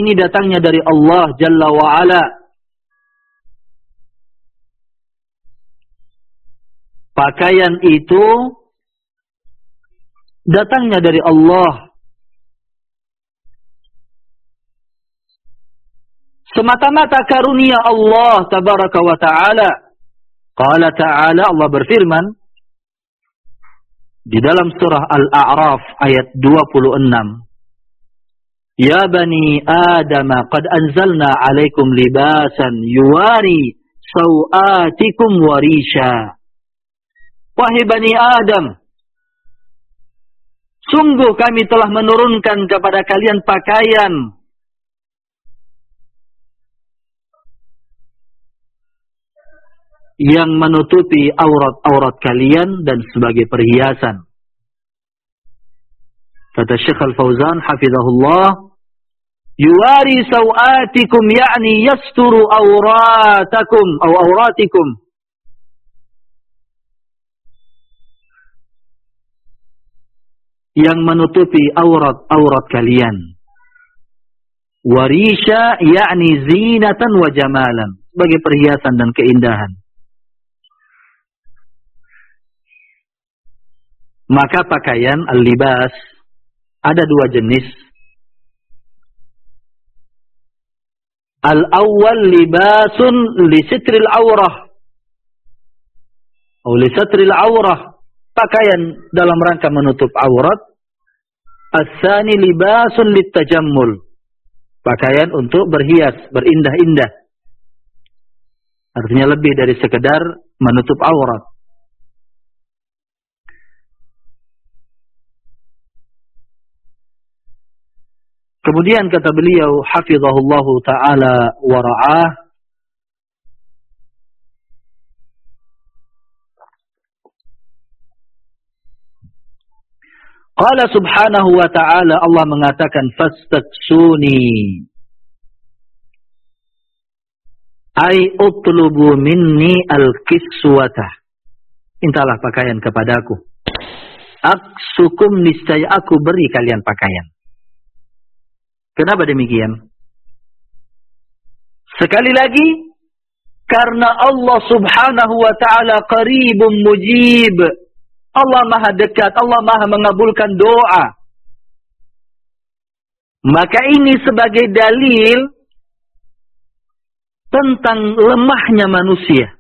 ini datangnya dari Allah Jalla wa'ala. Pakaian itu datangnya dari Allah. Semata-mata karunia Allah Tabaraka wa ta'ala. Qala ta'ala, Allah berfirman di dalam surah Al-A'raf ayat 26. Ya bani Adam, qad anzalna alaikum libasan yuwari sawatikum warisha. Wahai bani Adam, sungguh kami telah menurunkan kepada kalian pakaian yang menutupi aurat-aurat kalian dan sebagai perhiasan. Kata Syekh Al-Fauzan hafizahullah, yuwari sawatikum ya'ni yasturu auratakum atau auratikum. Yang menutupi aurat-aurat kalian. Warisha ya'ni zinatan wa jamalan, sebagai perhiasan dan keindahan. Maka pakaian al-libas ada dua jenis. Al-awwal libasun li sitril aurah atau li satril aurah, pakaian dalam rangka menutup aurat. As-tsani libasun litajammul, pakaian untuk berhias, berindah-indah. Artinya lebih dari sekedar menutup aurat. Kemudian kata beliau hafizahullahu ta'ala wa ra'ah, qala subhanahu wa ta'ala, Allah mengatakan fastaksuni ay utlubu minni al-kiswata, mintalah pakaian kepadaku, aksukum niscaya aku beri kalian pakaian. Kenapa demikian? Sekali lagi, karena Allah subhanahu wa ta'ala qaribun mujib. Allah maha dekat, Allah maha mengabulkan doa. Maka ini sebagai dalil tentang lemahnya manusia.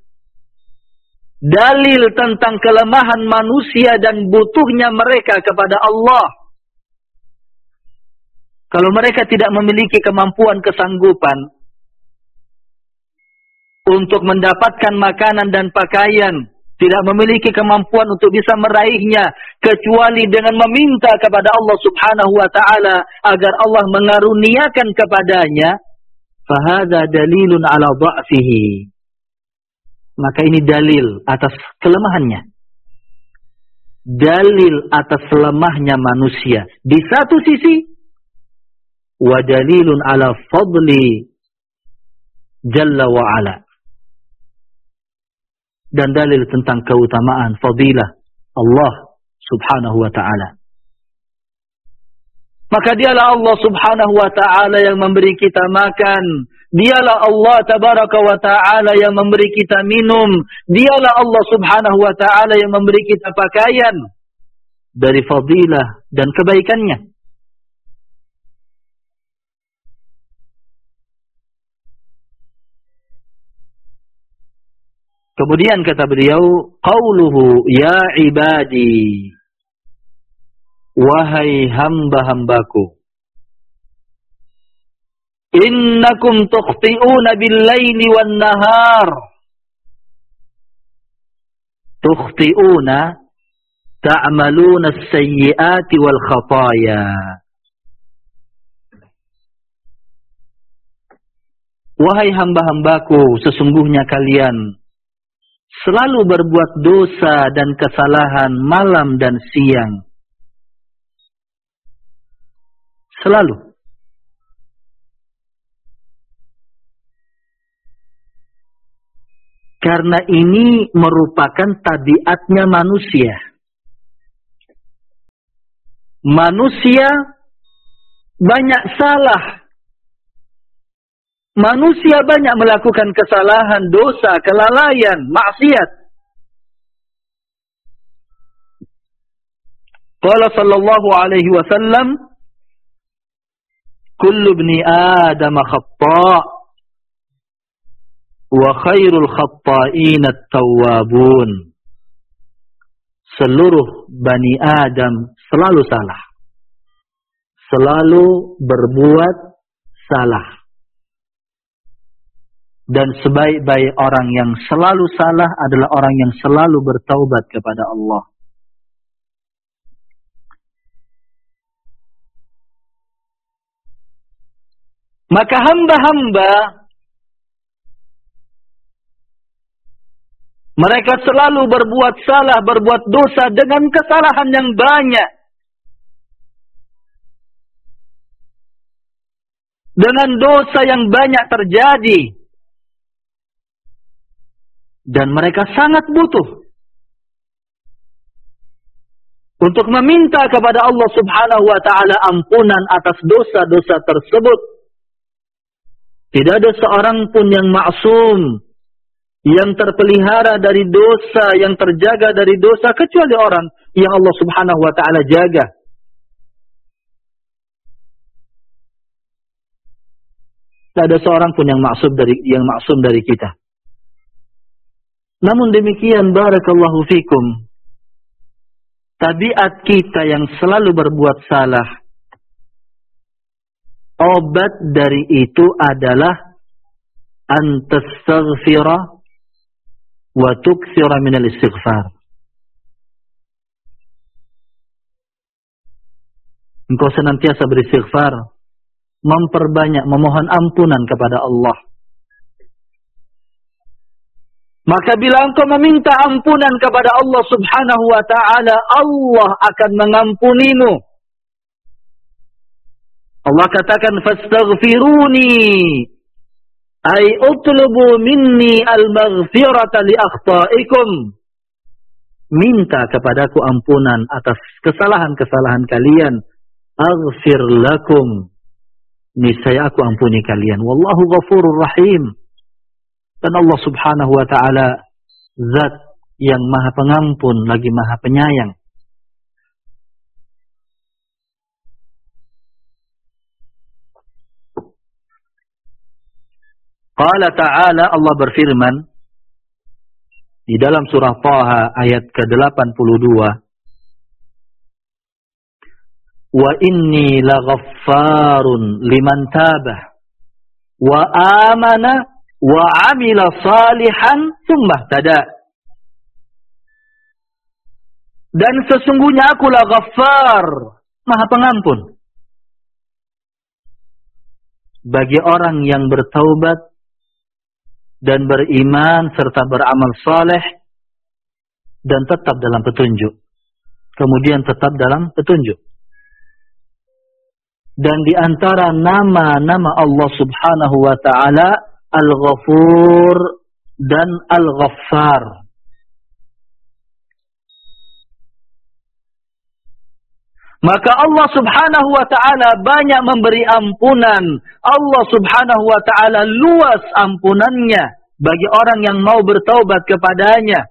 Dalil tentang kelemahan manusia dan butuhnya mereka kepada Allah. Kalau mereka tidak memiliki kemampuan, kesanggupan untuk mendapatkan makanan dan pakaian, tidak memiliki kemampuan untuk bisa meraihnya, kecuali dengan meminta kepada Allah subhanahu wa ta'ala agar Allah mengaruniakan kepadanya, fahadha dalilun ala dha'fihi. Maka ini dalil atas kelemahannya. Dalil atas lemahnya manusia. Di satu sisi, wa dalilun ala fadli jalla wa ala, dan dalil tentang keutamaan fadilah Allah subhanahu wa ta'ala. Maka dialah Allah subhanahu wa ta'ala yang memberi kita makan, dialah Allah tabaraka wa ta'ala yang memberi kita minum, dialah Allah subhanahu wa ta'ala yang memberi kita pakaian dari fadilah dan kebaikannya. Kemudian kata beliau, qauluhu ya ibadi, wahai hamba-hambaku, innakum tukhti'una bil-laili wan-nahar. Tukhti'una ta'maluna as-sayyi'ati wal-khataya. Wahai hamba-hambaku, sesungguhnya kalian selalu berbuat dosa dan kesalahan malam dan siang. Selalu. Karena ini merupakan tabiatnya manusia. Manusia banyak salah Manusia banyak melakukan kesalahan, dosa, kelalaian, maksiat. Qala sallallahu alaihi wasallam, kullu ibni Adam khata' wa khairul khatta'in at-tawwabun. Seluruh Bani Adam selalu salah. Selalu berbuat salah. Dan sebaik-baik orang yang selalu salah adalah orang yang selalu bertaubat kepada Allah. Maka hamba-hamba mereka selalu berbuat salah, berbuat dosa dengan kesalahan yang banyak. Dengan dosa yang banyak terjadi. Dan mereka sangat butuh untuk meminta kepada Allah Subhanahu wa ta'ala ampunan atas dosa-dosa tersebut. Tidak ada seorang pun yang maksum, yang terpelihara dari dosa, yang terjaga dari dosa, kecuali orang yang Allah Subhanahu wa ta'ala jaga. Tidak ada seorang pun yang maksum dari kita. Namun demikian, barakallahu fikum, tabiat kita yang selalu berbuat salah, obat dari itu adalah antastaghfira wa tukthira minal istighfar. Engkau senantiasa beristighfar, memperbanyak memohon ampunan kepada Allah. Maka bila engkau meminta ampunan kepada Allah Subhanahu wa ta'ala, Allah akan mengampunimu. Allah katakan, fastaghfiruni, ay utlubu minni al-maghfirata li akhtaikum. Minta kepadaku ampunan atas kesalahan-kesalahan kalian. Aghfir lakum, niscaya aku ampuni kalian. Wallahu ghafurur rahim. Dan Allah Subhanahu wa ta'ala zat yang maha pengampun lagi maha penyayang. Qala ta'ala, Allah berfirman di dalam surah Taha ayat ke-82, wa inni laghaffarun liman tabah wa amana wa amila salihan tsumma tada. Dan sesungguhnya akulah Ghaffar, maha pengampun bagi orang yang bertaubat dan beriman serta beramal saleh dan tetap dalam petunjuk. Kemudian tetap dalam petunjuk. Dan di antara nama-nama Allah Subhanahu wa ta'ala Al-Ghafur dan Al-Ghaffar. Maka Allah Subhanahu wa ta'ala banyak memberi ampunan. Allah Subhanahu wa ta'ala luas ampunannya bagi orang yang mau bertaubat kepadanya.